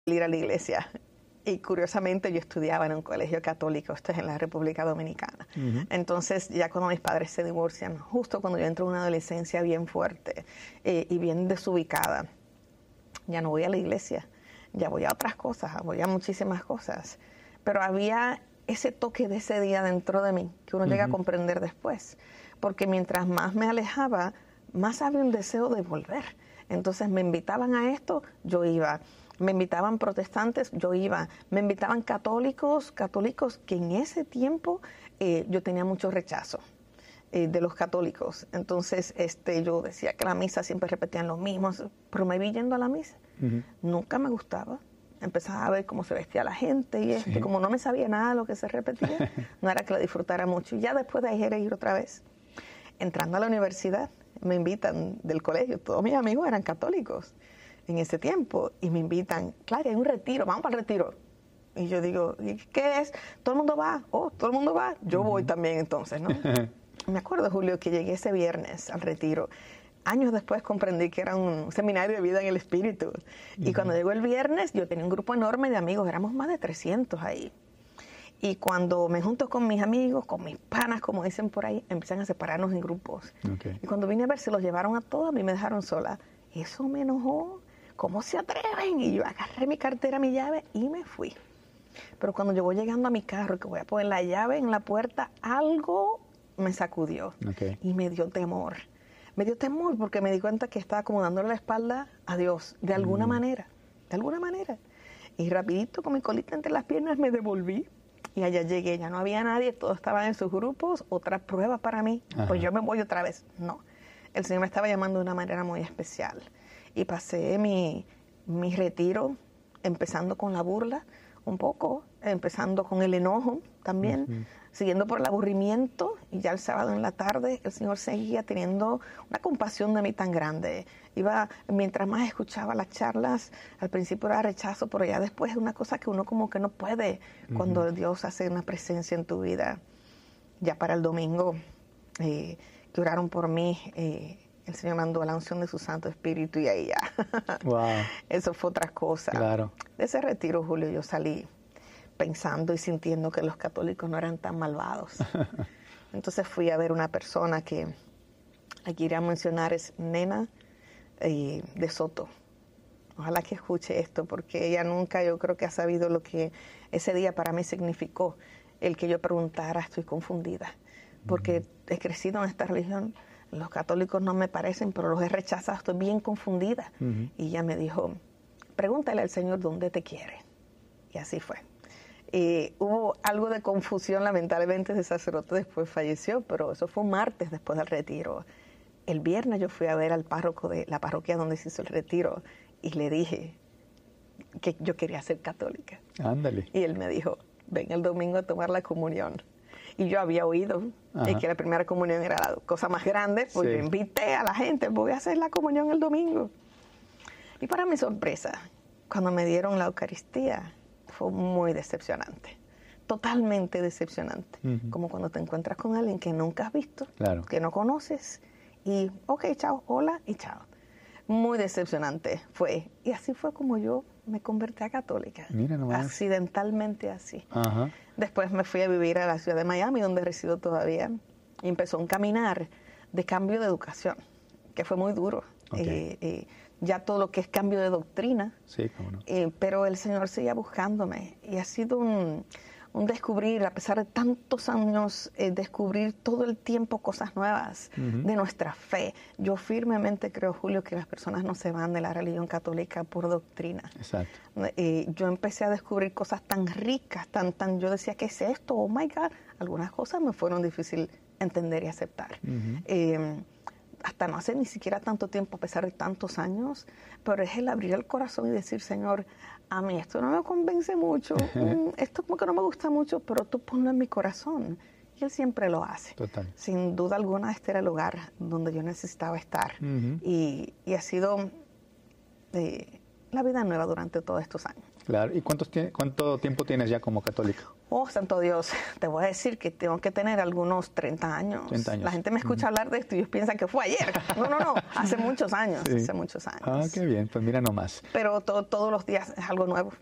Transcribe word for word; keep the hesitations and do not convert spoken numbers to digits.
ir a la iglesia. Y curiosamente yo estudiaba en un colegio católico, esto es en la República Dominicana. Uh-huh. Entonces ya cuando mis padres se divorcian, justo cuando yo entro en una adolescencia bien fuerte eh, y bien desubicada, ya no voy a la iglesia, ya voy a otras cosas, voy a muchísimas cosas. Pero había ese toque de ese día dentro de mí que uno uh-huh. llega a comprender después. Porque mientras más me alejaba, más había un deseo de volver. Entonces me invitaban a esto, yo iba. Me invitaban protestantes, yo iba. Me invitaban católicos, católicos que en ese tiempo eh, yo tenía mucho rechazo eh, de los católicos. Entonces este, yo decía que la misa siempre repetían lo mismo, pero me vi yendo a la misa. Uh-huh. Nunca me gustaba. Empezaba a ver cómo se vestía la gente y esto. Sí. Como no me sabía nada de lo que se repetía, no era que lo disfrutara mucho. Y ya después dejé de ir otra vez. Entrando a la universidad, me invitan del colegio. Todos mis amigos eran católicos en ese tiempo, y me invitan, claro, hay un retiro, vamos para el retiro. Y yo digo, ¿qué es? ¿Todo el mundo va? Oh, ¿todo el mundo va? Yo uh-huh. voy también entonces, ¿no? Me acuerdo, Julio, que llegué ese viernes al retiro. Años después comprendí que era un seminario de vida en el espíritu. Uh-huh. Y cuando llegó el viernes, yo tenía un grupo enorme de amigos, éramos más de trescientos ahí. Y cuando me junto con mis amigos, con mis panas, como dicen por ahí, empiezan a separarnos en grupos. Okay. Y cuando vine a ver, se los llevaron a todos, a mí me dejaron sola. Eso me enojó. ¿Cómo se atreven? Y yo agarré mi cartera, mi llave y me fui. Pero cuando yo voy llegando a mi carro, que voy a poner la llave en la puerta, algo me sacudió okay. y me dio temor. Me dio temor porque me di cuenta que estaba como dándole la espalda a Dios, de alguna mm. manera, de alguna manera. Y rapidito, con mi colita entre las piernas, me devolví y allá llegué. Ya no había nadie, todos estaban en sus grupos, otra prueba para mí. Ajá. Pues yo me voy otra vez. No, el Señor me estaba llamando de una manera muy especial. Y pasé mi, mi retiro empezando con la burla un poco, empezando con el enojo también, uh-huh. siguiendo por el aburrimiento, y ya el sábado en la tarde el Señor seguía teniendo una compasión de mí tan grande. Iba, mientras más escuchaba las charlas, al principio era rechazo, pero ya después es una cosa que uno como que no puede uh-huh. cuando Dios hace una presencia en tu vida. Ya para el domingo, eh, que oraron por mí, eh, el Señor mandó la unción de su Santo Espíritu y ahí ya. Wow. Eso fue otra cosa. Claro. De ese retiro, Julio, yo salí pensando y sintiendo que los católicos no eran tan malvados. Entonces fui a ver una persona que aquí iría a mencionar, es Nena eh, de Soto. Ojalá que escuche esto, porque ella nunca, yo creo que ha sabido lo que ese día para mí significó. El que yo preguntara, estoy confundida, porque uh-huh. he crecido en esta religión. Los católicos no me parecen, pero los he rechazado, estoy bien confundida. Uh-huh. Y ella me dijo, pregúntale al Señor dónde te quiere. Y así fue. Y hubo algo de confusión, lamentablemente ese sacerdote después falleció, pero eso fue un martes después del retiro. El viernes yo fui a ver al párroco de la parroquia donde se hizo el retiro y le dije que yo quería ser católica. Ándale. Y él me dijo, ven el domingo a tomar la comunión. Y yo había oído eh, que la primera comunión era la cosa más grande, pues sí. Yo invité a la gente, voy a hacer la comunión el domingo. Y para mi sorpresa, cuando me dieron la Eucaristía, fue muy decepcionante, totalmente decepcionante. Uh-huh. Como cuando te encuentras con alguien que nunca has visto, claro. que no conoces, y ok, chao, hola y chao. Muy decepcionante fue. Y así fue como yo me convertí a católica. Mira nomás. Accidentalmente así. Uh-huh. Después me fui a vivir a la ciudad de Miami, donde resido todavía, y empezó un caminar de cambio de educación, que fue muy duro. Okay. Eh, eh, ya todo lo que es cambio de doctrina. Sí, cómo no. Eh, pero el Señor seguía buscándome, y ha sido un, un descubrir, a pesar de tantos años, eh, descubrir todo el tiempo cosas nuevas uh-huh. de nuestra fe. Yo firmemente creo, Julio, que las personas no se van de la religión católica por doctrina. Exacto. Eh, yo empecé a descubrir cosas tan ricas, tan, tan, yo decía, ¿qué es esto? Oh my God. Algunas cosas me fueron difíciles entender y aceptar. Uh-huh. Eh, hasta no hace ni siquiera tanto tiempo, a pesar de tantos años, pero es el abrir el corazón y decir, Señor, a mí esto no me convence mucho, esto como que no me gusta mucho, pero tú ponlo en mi corazón. Y Él siempre lo hace. Total. Sin duda alguna, este era el lugar donde yo necesitaba estar. Uh-huh. y, y ha sido eh, la vida nueva durante todos estos años. Claro. ¿Y cuántos, cuánto tiempo tienes ya como católica? Oh, santo Dios, te voy a decir que tengo que tener algunos treinta años. treinta años. La gente me escucha uh-huh. hablar de esto y ellos piensan que fue ayer. No, no, no, hace muchos años, sí. hace muchos años. Ah, qué bien, pues mira nomás. Pero to- todos los días es algo nuevo.